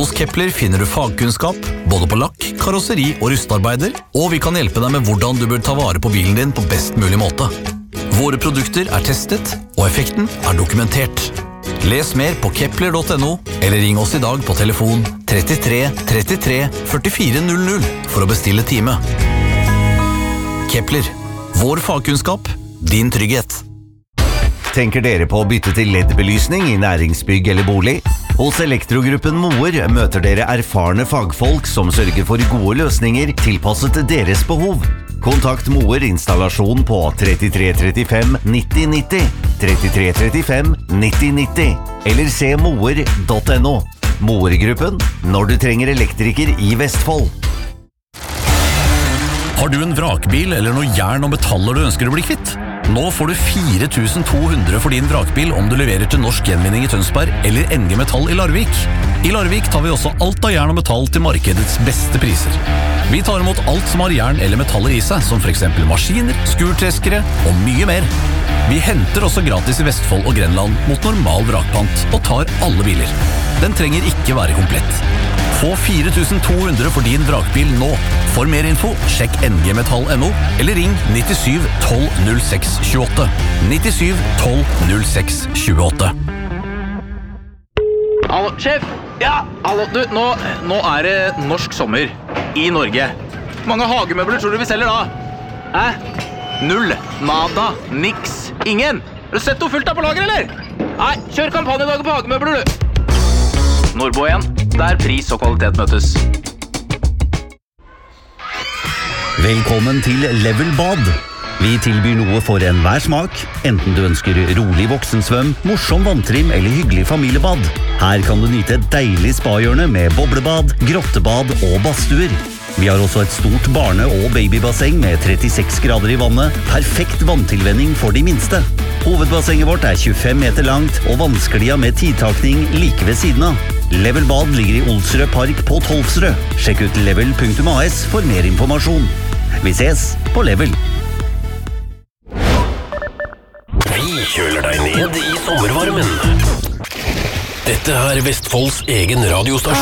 Hos Kepler finner du fagkunnskap, både på lakk, karosseri og rustarbeider, og vi kan hjelpe deg med hvordan du bør ta vare på bilen din på best mulig måte. Våre produkter er testet, og effekten er dokumentert. Les mer på kepler.no, eller ring oss i dag på telefon 33 33 44 00 for å bestille time. Kepler, vår fagkunnskap, din trygghet. Tenker dere på å bytte til LED-belysning i næringsbygg eller bolig? Hos Elektrogruppen Moer møter dere erfarne fagfolk som sørger for gode løsninger tilpasset deres behov. Kontakt Moer installasjon på 33 35 90 90, 33 35 90 90, eller se moer.no. Moer-gruppen, når du trenger elektriker i Vestfold. Har du en vrakbil eller noe jern og metaller du ønsker å bli kvitt? Nå får du 4.200 for din vrakbil om du leverer til Norsk Gjenvinning i Tønsberg eller NG Metall i Larvik. I Larvik tar vi også alt av jern og metall til markedets beste priser. Vi tar imot alt som har jern eller metaller i seg, som for eksempel maskiner, skurtreskere og mye mer. Vi henter også gratis i Vestfold og Grenland mot normal vrakpant og tar alle biler. Den trenger ikke være komplett. Få 4.200 for din vrakbil nå. For mer info, sjekk ngmetall.no eller ring 97 12 06 28. 97 12 06 28. Hallo, sjef! Ja, hallo, du, nå er det norsk sommer i Norge. Mange hagemøbler tror du vi selger da? Hæ? Null, nada, niks, ingen. Har du sett noe fullt av på lager, eller? Nei, kjør kampanjedager på hagemøbler, du. Nordbo igjen, der pris og kvalitet møtes. Velkommen til Level Bad. Vi tilbyr noe for enhver smak, enten du ønsker rolig voksensvøm, morsom vanntrim eller hyggelig familiebad. Her kan du nyte et deilig spahjørne med boblebad, grottebad og badstuer. Vi har også et stort barne- og babybasseng med 36 grader i vannet, perfekt vanntilvenning for de minste. Hovedbassenget vårt er 25 meter langt, og vannsklia med tidtakning like ved siden av. Level Bad ligger i Olsrød Park på Tolvsrød. Sjekk ut level.as for mer informasjon. Vi ses på Level. Vi kjøler deg ned i sommervarmen. Dette er Vestfolds egen radiostasjon.